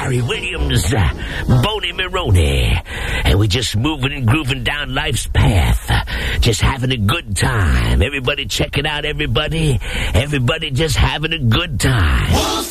Larry Williams, Boney Maroney. And we just moving and grooving down life's path. Just having a good time. Everybody check it out, everybody. Everybody just having a good time.